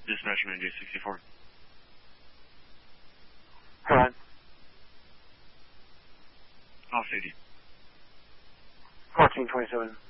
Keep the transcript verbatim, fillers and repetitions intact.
Dispatch Manager sixty-four. Run. Off duty. fourteen twenty-seven.